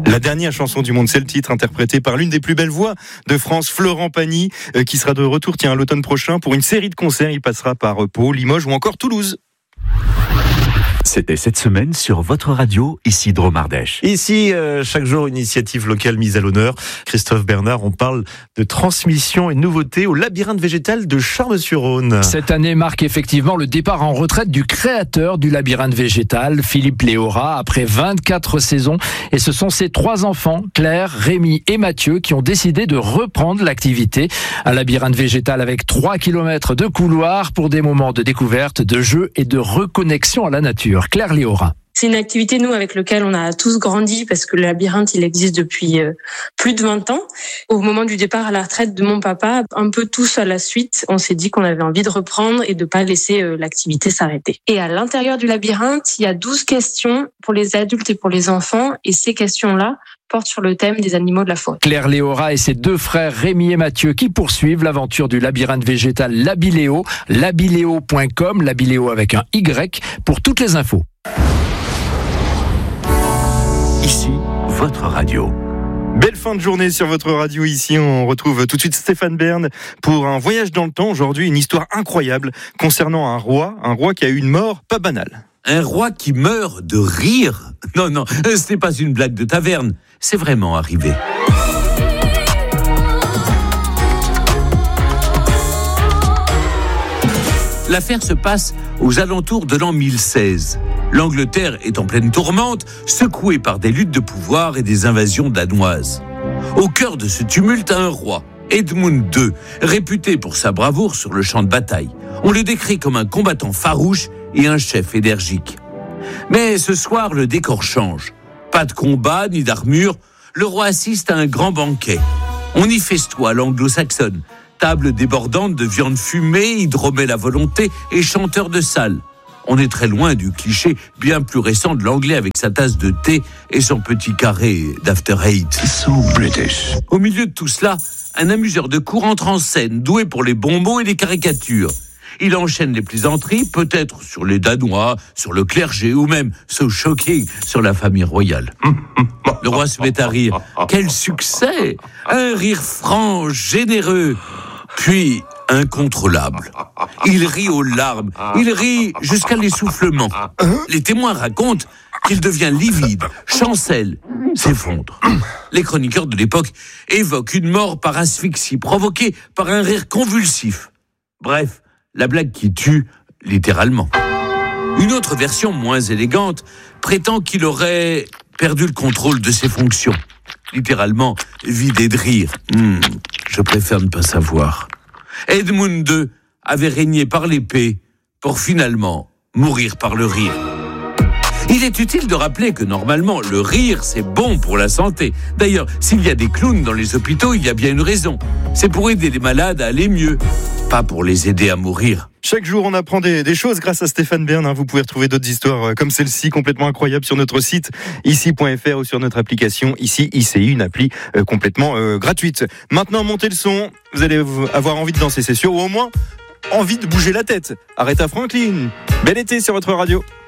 La dernière chanson du monde, c'est le titre, interprété par l'une des plus belles voix de France, Florent Pagny, qui sera de retour l'automne prochain pour une série de concerts. Il passera par Pau, Limoges ou encore Toulouse. C'était cette semaine sur votre radio, ici Drôme Ardèche. Ici, chaque jour, une initiative locale mise à l'honneur. Christophe Bernard, on parle de transmission et nouveautés au labyrinthe végétal de Charmes-sur-Rhône. Cette année marque effectivement le départ en retraite du créateur du labyrinthe végétal, Philippe Léora, après 24 saisons. Et ce sont ses 3 enfants, Claire, Rémi et Mathieu, qui ont décidé de reprendre l'activité. Un labyrinthe végétal avec 3 km de couloirs pour des moments de découverte, de jeu et de reconnexion à la nature. Claire Léora. C'est une activité, nous, avec laquelle on a tous grandi parce que le labyrinthe, il existe depuis plus de 20 ans. Au moment du départ à la retraite de mon papa, un peu tous à la suite, on s'est dit qu'on avait envie de reprendre et de pas laisser l'activité s'arrêter. Et à l'intérieur du labyrinthe, il y a 12 questions pour les adultes et pour les enfants. Et ces questions-là portent sur le thème des animaux de la forêt. Claire Léora et ses 2 frères Rémi et Mathieu qui poursuivent l'aventure du labyrinthe végétal Labiléo, labiléo.com, Labiléo avec un Y, pour toutes les infos. Ici, votre radio. Belle fin de journée sur votre radio. Ici, on retrouve tout de suite Stéphane Bern pour un voyage dans le temps. Aujourd'hui, une histoire incroyable concernant un roi qui a eu une mort pas banale. Un roi qui meurt de rire ? Non, ce n'est pas une blague de taverne. C'est vraiment arrivé. L'affaire se passe aux alentours de l'an 1016. L'Angleterre est en pleine tourmente, secouée par des luttes de pouvoir et des invasions danoises. Au cœur de ce tumulte, un roi, Edmund II, réputé pour sa bravoure sur le champ de bataille. On le décrit comme un combattant farouche et un chef énergique. Mais ce soir, le décor change. Pas de combat ni d'armure, le roi assiste à un grand banquet. On y festoie à l'anglo-saxonne. Table débordante de viande fumée, hydromel à volonté et chanteur de salle. On est très loin du cliché bien plus récent de l'anglais avec sa tasse de thé et son petit carré d'after eight. So British. Au milieu de tout cela, un amuseur de cour entre en scène, doué pour les bons mots et les caricatures. Il enchaîne les plaisanteries, peut-être sur les Danois, sur le clergé ou même, so shocking, sur la famille royale. Le roi se met à rire. Quel succès! Un rire franc, généreux, puis incontrôlable. Il rit aux larmes, il rit jusqu'à l'essoufflement. Les témoins racontent qu'il devient livide, chancelle, s'effondre. Les chroniqueurs de l'époque évoquent une mort par asphyxie provoquée par un rire convulsif. Bref, la blague qui tue, littéralement. Une autre version moins élégante prétend qu'il aurait perdu le contrôle de ses fonctions. Littéralement vidé de rire. Je préfère ne pas savoir. Edmund II avait régné par l'épée pour finalement mourir par le rire. Il est utile de rappeler que normalement, le rire, c'est bon pour la santé. D'ailleurs, s'il y a des clowns dans les hôpitaux, il y a bien une raison. C'est pour aider les malades à aller mieux, pas pour les aider à mourir. Chaque jour, on apprend des choses grâce à Stéphane Bern. Vous pouvez retrouver d'autres histoires comme celle-ci, complètement incroyable, sur notre site ici.fr ou sur notre application ici, ICI, une appli complètement gratuite. Maintenant, montez le son. Vous allez avoir envie de danser, c'est sûr, ou au moins envie de bouger la tête. Aretha Franklin. Bel été sur votre radio.